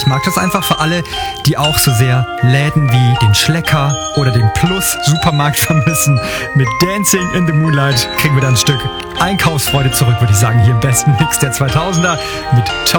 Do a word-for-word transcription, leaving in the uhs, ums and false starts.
Ich mag das einfach für alle, die auch so sehr Läden wie den Schlecker oder den Plus Supermarkt vermissen. Mit Dancing in the Moonlight kriegen wir dann ein Stück Einkaufsfreude zurück, würde ich sagen, hier im besten Mix der zweitausender mit Tony